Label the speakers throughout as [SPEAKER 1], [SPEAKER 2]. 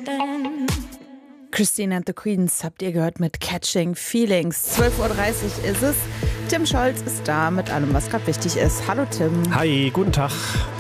[SPEAKER 1] Christine and the Queens habt ihr gehört mit Catching Feelings. 12.30 Uhr ist es. Tim Scholz ist da mit allem, was gerade wichtig ist. Hallo Tim.
[SPEAKER 2] Hi, guten Tag.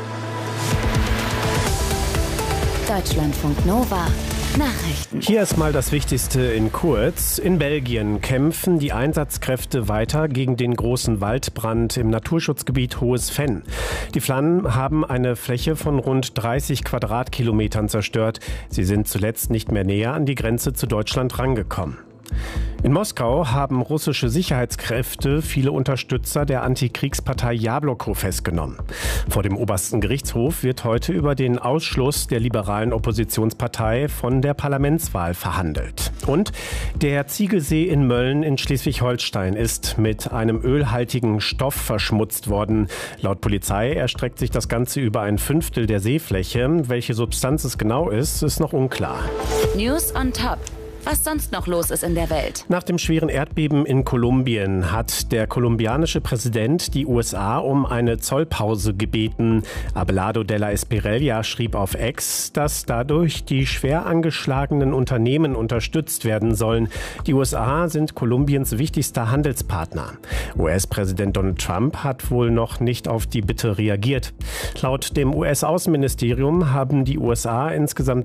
[SPEAKER 3] Deutschlandfunk Nova. Nachrichten.
[SPEAKER 2] Hier ist mal das Wichtigste in kurz. In Belgien kämpfen die Einsatzkräfte weiter gegen den großen Waldbrand im Naturschutzgebiet Hohes Venn. Die Flammen haben eine Fläche von rund 30 Quadratkilometern zerstört. Sie sind zuletzt nicht mehr näher an die Grenze zu Deutschland rangekommen. In Moskau haben russische Sicherheitskräfte viele Unterstützer der Antikriegspartei Jabloko festgenommen. Vor dem obersten Gerichtshof wird heute über den Ausschluss der liberalen Oppositionspartei von der Parlamentswahl verhandelt. Und der Ziegelsee in Mölln in Schleswig-Holstein ist mit einem ölhaltigen Stoff verschmutzt worden. Laut Polizei erstreckt sich das Ganze über ein Fünftel der Seefläche. Welche Substanz es genau ist, ist noch unklar.
[SPEAKER 3] News on top. Was sonst noch los ist in der Welt.
[SPEAKER 2] Nach dem schweren Erdbeben in Kolumbien hat der kolumbianische Präsident die USA um eine Zollpause gebeten. Abelardo de la Espriella schrieb auf X, dass dadurch die schwer angeschlagenen Unternehmen unterstützt werden sollen. Die USA sind Kolumbiens wichtigster Handelspartner. US-Präsident Donald Trump hat wohl noch nicht auf die Bitte reagiert. Laut dem US-Außenministerium haben die USA insgesamt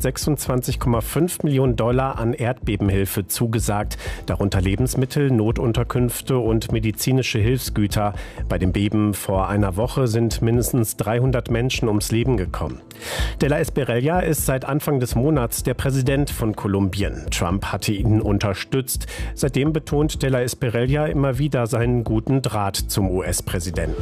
[SPEAKER 2] 26,5 Millionen Dollar an Erdbebenhilfe zugesagt, darunter Lebensmittel, Notunterkünfte und medizinische Hilfsgüter. Bei dem Beben vor einer Woche sind mindestens 300 Menschen ums Leben gekommen. De la Espriella ist seit Anfang des Monats der Präsident von Kolumbien. Trump hatte ihn unterstützt. Seitdem betont de la Espriella immer wieder seinen guten Draht zum US-Präsidenten.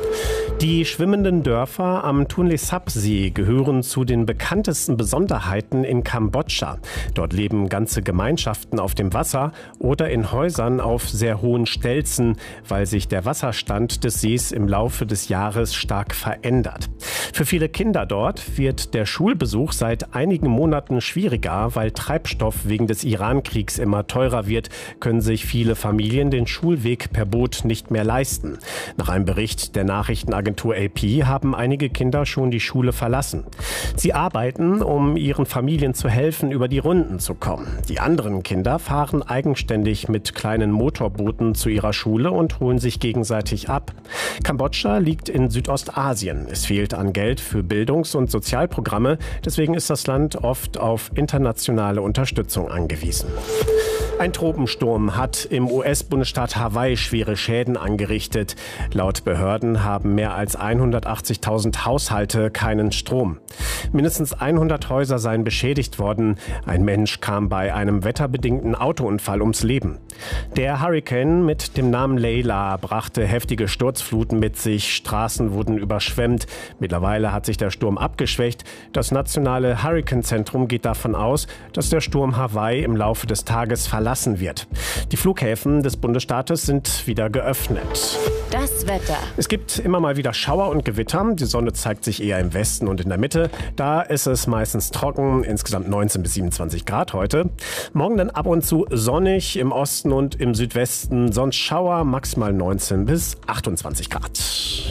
[SPEAKER 2] Die schwimmenden Dörfer am Tonle Sap-See gehören zu den bekanntesten Besonderheiten in Kambodscha. Dort leben ganze Gemeinschaften auf dem Wasser oder in Häusern auf sehr hohen Stelzen, weil sich der Wasserstand des Sees im Laufe des Jahres stark verändert. Für viele Kinder dort wird der Schulbesuch seit einigen Monaten schwieriger, weil Treibstoff wegen des Iran-Kriegs immer teurer wird, können sich viele Familien den Schulweg per Boot nicht mehr leisten. Nach einem Bericht der Nachrichtenagentur AP haben einige Kinder schon die Schule verlassen. Sie arbeiten, um ihren Familien zu helfen, über die Runden zu kommen. Die anderen Kinder fahren eigenständig mit kleinen Motorbooten zu ihrer Schule und holen sich gegenseitig ab. Kambodscha liegt in Südostasien. Es fehlt an Geld für Bildungs- und Sozialprogramme. Deswegen ist das Land oft auf internationale Unterstützung angewiesen. Ein Tropensturm hat im US-Bundesstaat Hawaii schwere Schäden angerichtet. Laut Behörden haben mehr als 180.000 Haushalte keinen Strom. Mindestens 100 Häuser seien beschädigt worden. Ein Mensch kam bei einem wetterbedingten Autounfall ums Leben. Der Hurrikan mit dem Namen Leila brachte heftige Sturzfluten mit sich. Straßen wurden überschwemmt. Mittlerweile hat sich der Sturm abgeschwächt. Das nationale Hurrikanzentrum geht davon aus, dass der Sturm Hawaii im Laufe des Tages verlassen wird. Die Flughäfen des Bundesstaates sind wieder geöffnet.
[SPEAKER 3] Das Wetter.
[SPEAKER 2] Es gibt immer mal wieder Schauer und Gewitter. Die Sonne zeigt sich eher im Westen und in der Mitte. Da ist es meistens trocken, insgesamt 19 bis 27 Grad heute. Morgen dann ab und zu sonnig im Osten und im Südwesten. Sonst Schauer, maximal 19 bis 28 Grad.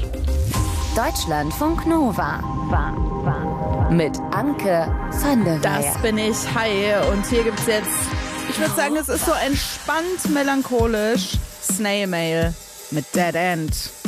[SPEAKER 3] Deutschlandfunk Nova. Mit Anke van der Weyer.
[SPEAKER 1] Das bin ich. Hi. Und hier gibt's jetzt, ich würde sagen, es ist so entspannt melancholisch. Snail Mail mit Dead End.